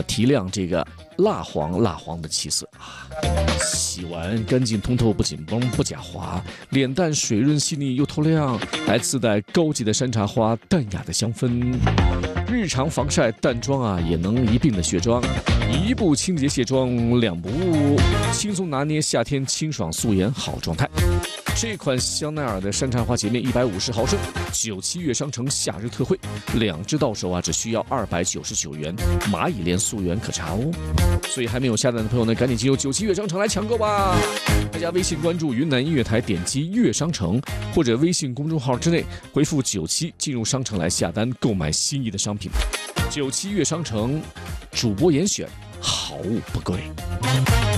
提亮这个蜡黄的气色啊。洗完干净通透，不紧绷不假滑，脸蛋水润细腻又透亮，还自带高级的山茶花淡雅的香氛。日常防晒淡妆啊，也能一并的卸妆，一步清洁卸妆，两不误，轻松拿捏夏天清爽素颜好状态。这款香奈儿的山茶花洁面150毫升，97月商城夏日特惠，2支到手啊，只需要299元，蚂蚁链溯源可查哦。所以还没有下单的朋友呢，赶紧进入97月商城来抢购吧！大家微信关注云南音乐台，点击乐商城或者微信公众号之内回复97进入商城来下单购买心仪的商品。97月商城主播严选，好物不贵。